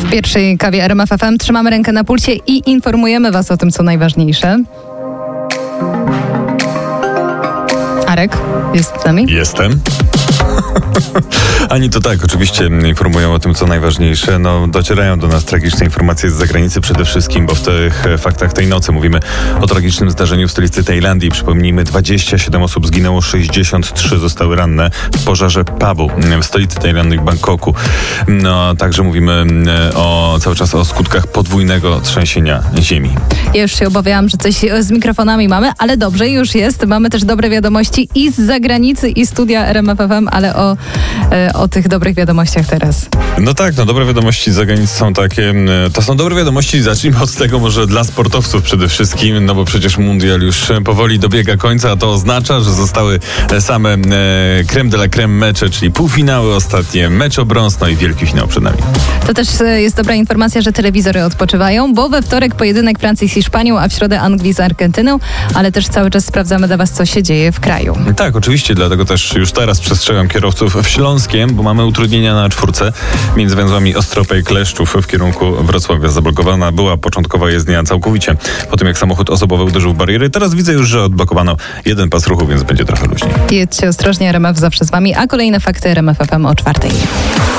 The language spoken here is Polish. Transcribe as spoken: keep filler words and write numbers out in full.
W pierwszej kawie R M F F M trzymamy rękę na pulsie i informujemy Was o tym, co najważniejsze. Arek, jest z nami? Jestem. Ani to tak, oczywiście informują o tym, co najważniejsze. No, docierają do nas tragiczne informacje z zagranicy przede wszystkim, bo w tych faktach tej nocy mówimy o tragicznym zdarzeniu w stolicy Tajlandii. Przypomnijmy, dwadzieścia siedem osób zginęło, sześćdziesiąt trzy zostały ranne w pożarze pubu w stolicy Tajlandii, Bangkoku. No, także mówimy o, cały czas o skutkach podwójnego trzęsienia ziemi. Ja już się obawiałam, że coś z mikrofonami mamy, ale dobrze, już jest. Mamy też dobre wiadomości i z zagranicy, i studia R M F F M, ale o, o tych dobrych wiadomościach teraz. No tak, no dobre wiadomości z zagranicy są takie, to są dobre wiadomości, zacznijmy od tego może dla sportowców przede wszystkim, no bo przecież mundial już powoli dobiega końca, a to oznacza, że zostały same e, creme de la creme mecze, czyli półfinały ostatnie, mecz o brąz, no i wielki finał przed nami. To też jest dobra informacja, że telewizory odpoczywają, bo we wtorek pojedynek Francji z Hiszpanią, a w środę Anglii z Argentyną, ale też cały czas sprawdzamy dla Was, co się dzieje w kraju. Tak, oczywiście, dlatego też już teraz przestrzegam kierowców w Śląskiem, bo mamy utrudnienia na czwórce między węzłami Ostropa i Kleszczów w kierunku Wrocławia. Zablokowana była początkowa jezdnia całkowicie po tym, jak samochód osobowy uderzył w bariery. Teraz widzę już, że odblokowano jeden pas ruchu, więc będzie trochę luźniej. Jedźcie ostrożnie, R M F zawsze z Wami, a kolejne fakty R M F F M o czwartej.